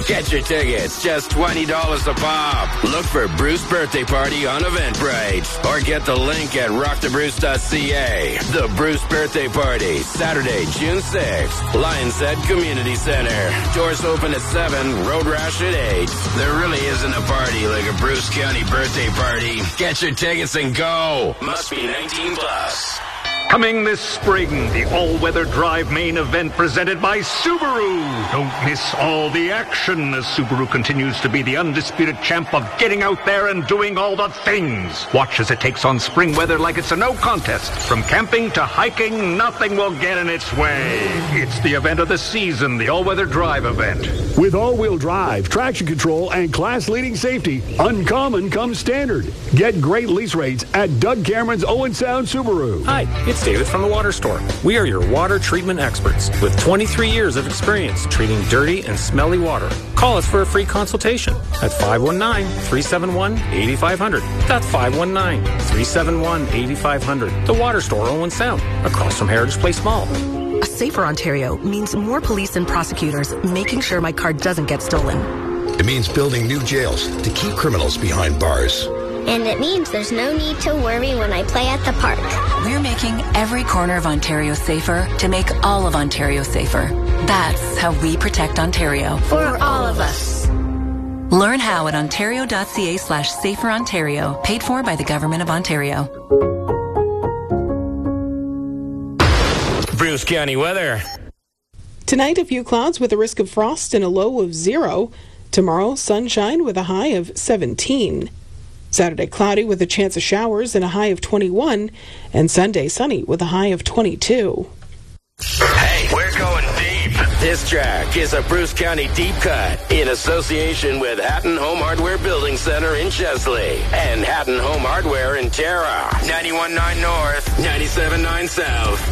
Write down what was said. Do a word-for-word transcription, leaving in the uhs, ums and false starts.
Get your tickets, just twenty dollars a pop. Look for Bruce Birthday Party on Eventbrite or get the link at rock the bruce dot c a. The Bruce Birthday Party, Saturday, June sixth, Lions Head Community Center. Doors open at seven, road rash at eight. There really isn't a party like a Bruce County birthday party. Get your tickets and go. Must be nineteen plus. Coming this spring, the all-weather drive main event presented by Subaru. Don't miss all the action as Subaru continues to be the undisputed champ of getting out there and doing all the things. Watch as it takes on spring weather like it's a no contest. From camping to hiking, nothing will get in its way. It's the event of the season, the all-weather drive event. With all-wheel drive, traction control, and class-leading safety, uncommon comes standard. Get great lease rates at Doug Cameron's Owen Sound Subaru. Hi, it's David from the Water Store. We are your water treatment experts with twenty-three years of experience treating dirty and smelly water. Call us for a free consultation at five one nine, three seven one, eight five zero zero. That's five one nine, three seven one, eight five zero zero. The Water Store, Owen Sound, across from Heritage Place Mall. A safer Ontario means more police and prosecutors making sure my car doesn't get stolen. It means building new jails to keep criminals behind bars. And it means there's no need to worry when I play at the park. We're making every corner of Ontario safer to make all of Ontario safer. That's how we protect Ontario. For all of us. Learn how at ontario.ca slash safer Ontario. Paid for by the Government of Ontario. Bruce County weather. Tonight, a few clouds with a risk of frost and a low of zero. Tomorrow, sunshine with a high of seventeen. Saturday, cloudy with a chance of showers and a high of twenty-one. And Sunday, sunny with a high of twenty-two. Hey, we're going deep. This track is a Bruce County deep cut in association with Hatton Home Hardware Building Center in Chesley and Hatton Home Hardware in Tara. ninety-one point nine North, ninety-seven point nine South.